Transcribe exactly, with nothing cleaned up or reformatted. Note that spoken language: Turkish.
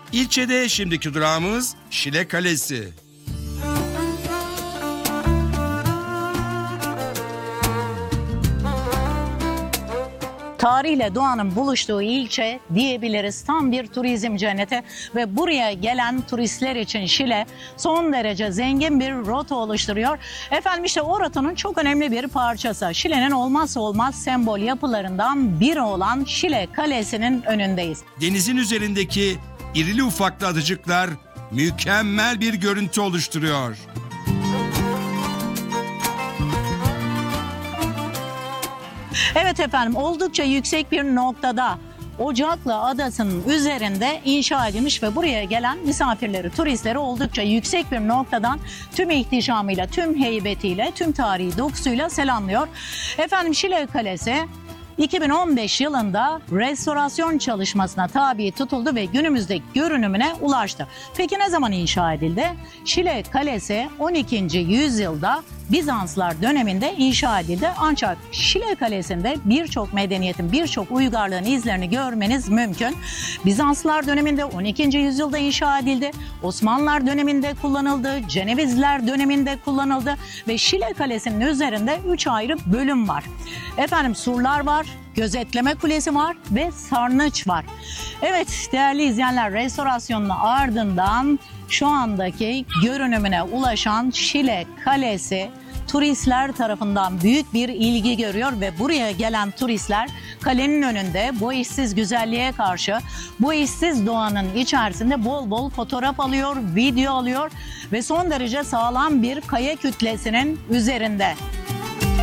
İlçede şimdiki durağımız Şile Kalesi. Tarihle doğanın buluştuğu ilçe diyebiliriz, tam bir turizm cenneti ve buraya gelen turistler için Şile son derece zengin bir rota oluşturuyor. Efendim işte o rotanın çok önemli bir parçası. Şile'nin olmazsa olmaz sembol yapılarından biri olan Şile Kalesi'nin önündeyiz. Denizin üzerindeki irili ufaklı adacıklar mükemmel bir görüntü oluşturuyor. Evet efendim, oldukça yüksek bir noktada Ocaklı Adası'nın üzerinde inşa edilmiş ve buraya gelen misafirleri, turistleri oldukça yüksek bir noktadan tüm ihtişamıyla, tüm heybetiyle, tüm tarihi dokusuyla selamlıyor. Efendim Şile Kalesi iki bin on beş yılında restorasyon çalışmasına tabi tutuldu ve günümüzdeki görünümüne ulaştı. Peki ne zaman inşa edildi? Şile Kalesi on ikinci yüzyılda Bizanslar döneminde inşa edildi. Ancak Şile Kalesi'nde birçok medeniyetin, birçok uygarlığın izlerini görmeniz mümkün. Bizanslar döneminde on ikinci yüzyılda inşa edildi. Osmanlılar döneminde kullanıldı. Cenevizler döneminde kullanıldı. Ve Şile Kalesi'nin üzerinde üç ayrı bölüm var. Efendim surlar var, gözetleme kulesi var ve sarnıç var. Evet değerli izleyenler, restorasyonun ardından şu andaki görünümüne ulaşan Şile Kalesi turistler tarafından büyük bir ilgi görüyor ve buraya gelen turistler kalenin önünde bu eşsiz güzelliğe karşı, bu eşsiz doğanın içerisinde bol bol fotoğraf alıyor, video alıyor ve son derece sağlam bir kaya kütlesinin üzerinde.